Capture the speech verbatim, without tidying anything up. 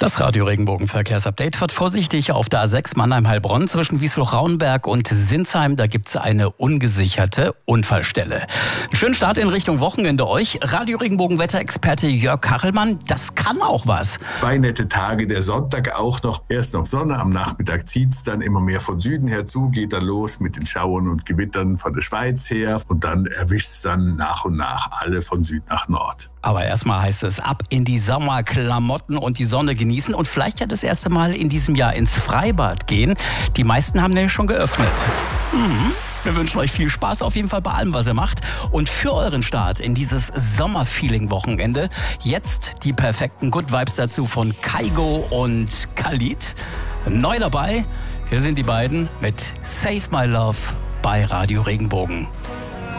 Das Radio-Regenbogen-Verkehrsupdate wird vorsichtig auf der A sechs Mannheim-Heilbronn zwischen Wiesloch-Rauenberg und Sinsheim. Da gibt es eine ungesicherte Unfallstelle. Schönen Start in Richtung Wochenende euch. Radio-Regenbogen-Wetterexperte Jörg Kachelmann, das kann auch was. Zwei nette Tage, der Sonntag auch noch. Erst noch Sonne, am Nachmittag zieht es dann immer mehr von Süden her zu, geht dann los mit den Schauern und Gewittern von der Schweiz her. Und dann erwischt es dann nach und nach alle von Süd nach Nord. Aber erstmal heißt es ab in die Sommerklamotten und die Sonne genießen und vielleicht ja das erste Mal in diesem Jahr ins Freibad gehen. Die meisten haben nämlich schon geöffnet. Mhm. Wir wünschen euch viel Spaß auf jeden Fall bei allem, was ihr macht. Und für euren Start in dieses Sommerfeeling-Wochenende jetzt die perfekten Good Vibes dazu von Kygo und Khalid. Neu dabei, hier sind die beiden mit Save My Love bei Radio Regenbogen.